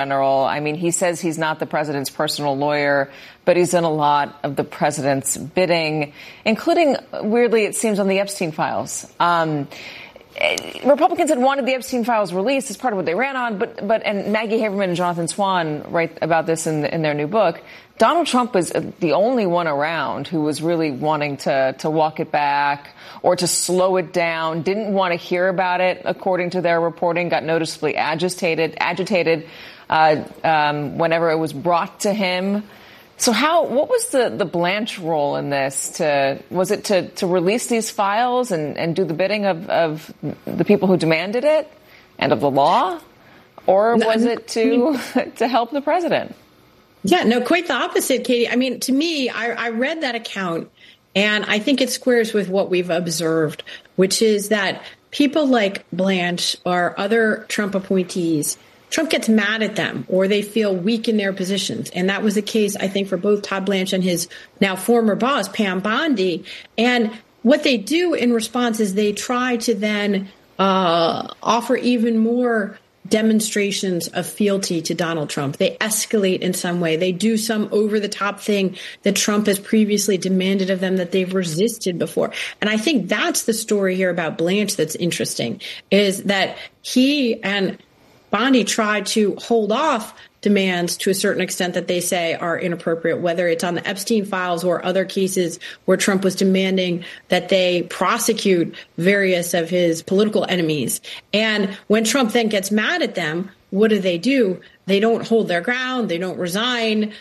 general. I mean, he says he's not the president's personal lawyer, but he's done a lot of the president's bidding, including, weirdly, it seems, on the Epstein files. Republicans had wanted the Epstein files released as part of what they ran on, and Maggie Haberman and Jonathan Swan write about this in their new book. Donald Trump was the only one around who was really wanting to walk it back or to slow it down, didn't want to hear about it, according to their reporting, got noticeably agitated whenever it was brought to him. So what was the Blanche role in this? Was it to release these files and do the bidding of the people who demanded it and of the law? Or was it to help the president? Yeah, no, quite the opposite, Katie. I mean, to me, I read that account, and I think it squares with what we've observed, which is that people like Blanche or other Trump appointees, Trump gets mad at them or they feel weak in their positions. And that was the case, I think, for both Todd Blanche and his now former boss, Pam Bondi. And what they do in response is they try to then offer even more demonstrations of fealty to Donald Trump. They escalate in some way. They do some over-the-top thing that Trump has previously demanded of them that they've resisted before. And I think that's the story here about Blanche that's interesting, is that he and Bondi tried to hold off demands to a certain extent that they say are inappropriate, whether it's on the Epstein files or other cases where Trump was demanding that they prosecute various of his political enemies. And when Trump then gets mad at them, what do? They don't hold their ground. They don't resign.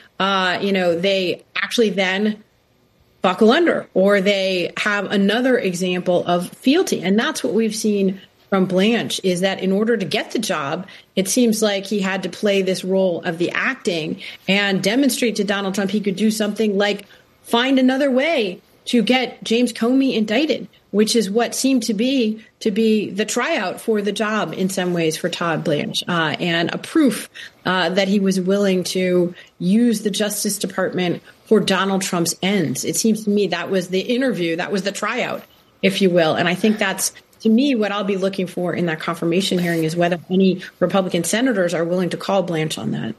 They actually then buckle under, or they have another example of fealty. And that's what we've seen from Blanche, is that in order to get the job, it seems like he had to play this role of the acting and demonstrate to Donald Trump he could do something like find another way to get James Comey indicted, which is what seemed to be the tryout for the job in some ways for Todd Blanche, and a proof that he was willing to use the Justice Department for Donald Trump's ends. It seems to me that was the interview, that was the tryout, if you will. And I think that's, to me, what I'll be looking for in that confirmation hearing is whether any Republican senators are willing to call Blanche on that.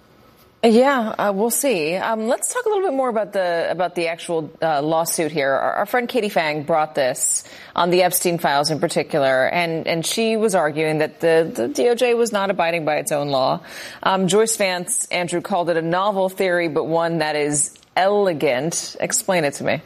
Yeah, we'll see. Let's talk a little bit more about the actual lawsuit here. Our friend Katie Phang brought this on the Epstein files in particular, and she was arguing that the DOJ was not abiding by its own law. Joyce Vance, Andrew, called it a novel theory, but one that is elegant. Explain it to me.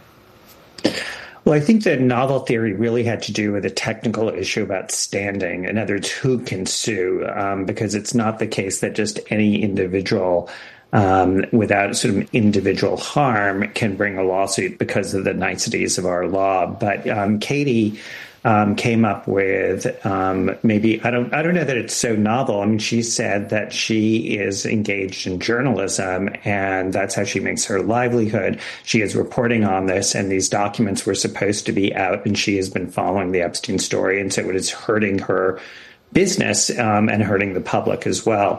Well, I think the novel theory really had to do with a technical issue about standing. In other words, who can sue, because it's not the case that just any individual without sort of individual harm can bring a lawsuit because of the niceties of our law. But Katie came up with maybe, I don't know that it's so novel. I mean, she said that she is engaged in journalism and that's how she makes her livelihood. She is reporting on this, and these documents were supposed to be out, and she has been following the Epstein story, and so it is hurting her business and hurting the public as well.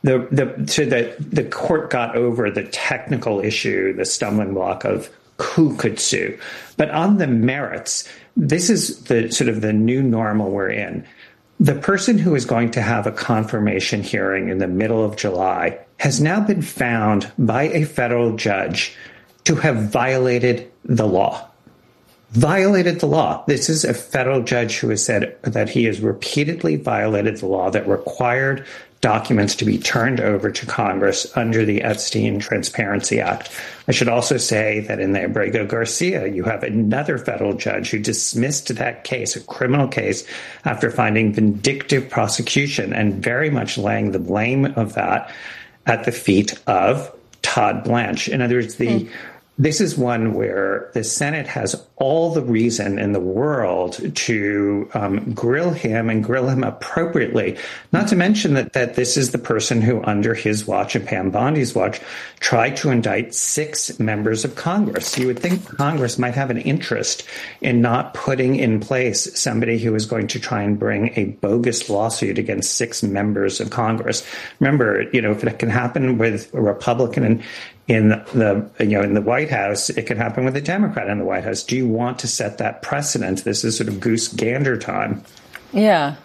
The court got over the technical issue, the stumbling block of who could sue. But on the merits, this is the sort of the new normal we're in. The person who is going to have a confirmation hearing in the middle of July has now been found by a federal judge to have violated the law. Violated the law. This is a federal judge who has said that he has repeatedly violated the law that required documents to be turned over to Congress under the Epstein Transparency Act. I should also say that in the Abrego Garcia, you have another federal judge who dismissed that case, a criminal case, after finding vindictive prosecution and very much laying the blame of that at the feet of Todd Blanche. In other words, this is one where the Senate has all the reason in the world to grill him and grill him appropriately, not to mention that this is the person who, under his watch and Pam Bondi's watch, tried to indict 6 members of Congress. You would think Congress might have an interest in not putting in place somebody who is going to try and bring a bogus lawsuit against 6 members of Congress. Remember, if it can happen with a Republican in the White House, it can happen with a Democrat in the White House. Do you want to set that precedent? This is sort of goose gander time. Yeah.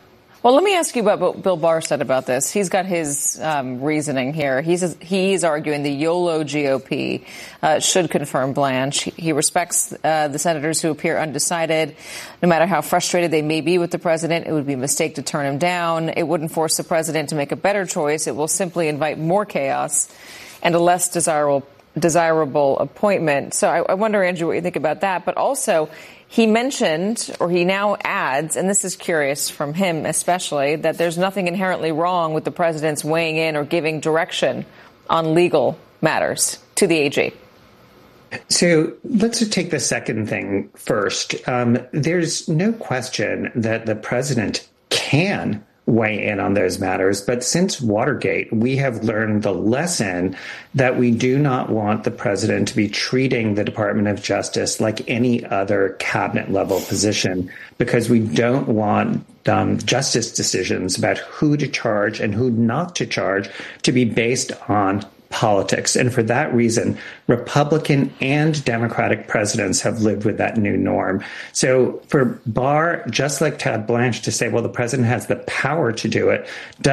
Well, let me ask you about what Bill Barr said about this. He's got his reasoning here. He's arguing the YOLO GOP should confirm Blanche. He respects the senators who appear undecided. No matter how frustrated they may be with the president, it would be a mistake to turn him down. It wouldn't force the president to make a better choice. It will simply invite more chaos and a less desirable appointment. So I wonder, Andrew, what you think about that. But also, he mentioned, or he now adds, and this is curious from him especially, that there's nothing inherently wrong with the president's weighing in or giving direction on legal matters to the AG. So let's take the second thing first. There's no question that the president can weigh in on those matters. But since Watergate, we have learned the lesson that we do not want the president to be treating the Department of Justice like any other cabinet level position, because we don't want justice decisions about who to charge and who not to charge to be based on politics. And for that reason, Republican and Democratic presidents have lived with that new norm. So for Barr, just like Todd Blanche, to say, well, the president has the power to do it,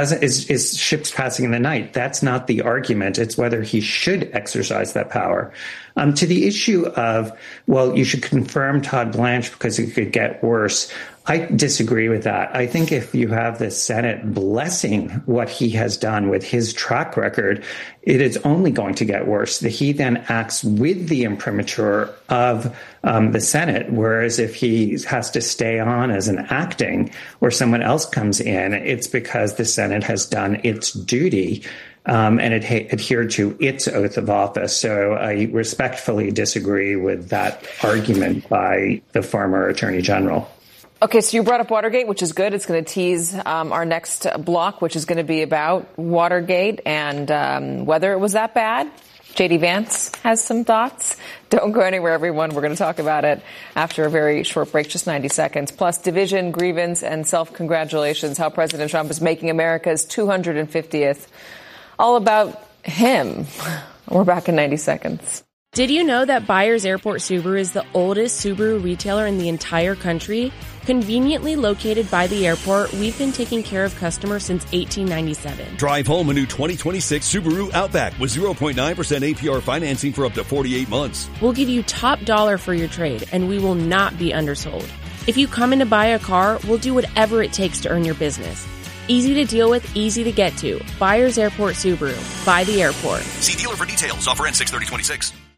is ships passing in the night. That's not the argument. It's whether he should exercise that power. To the issue of, well, you should confirm Todd Blanche because it could get worse, I disagree with that. I think if you have the Senate blessing what he has done with his track record, it is only going to get worse. He then acts with the imprimatur of the Senate, whereas if he has to stay on as an acting or someone else comes in, it's because the Senate has done its duty and it adhered to its oath of office. So I respectfully disagree with that argument by the former Attorney General. Okay, so you brought up Watergate, which is good. It's going to tease our next block, which is going to be about Watergate and whether it was that bad. J.D. Vance has some thoughts. Don't go anywhere, everyone. We're going to talk about it after a very short break, just 90 seconds. Plus, division, grievance, and self-congratulations, how President Trump is making America's 250th. All about him. We're back in 90 seconds. Did you know that Byers Airport Subaru is the oldest Subaru retailer in the entire country? Conveniently located by the airport, we've been taking care of customers since 1897. Drive home a new 2026 Subaru Outback with 0.9% APR financing for up to 48 months. We'll give you top dollar for your trade, and we will not be undersold. If you come in to buy a car, we'll do whatever it takes to earn your business. Easy to deal with, easy to get to. Byers Airport Subaru. By the airport. See dealer for details. Offer ends 6/30/26.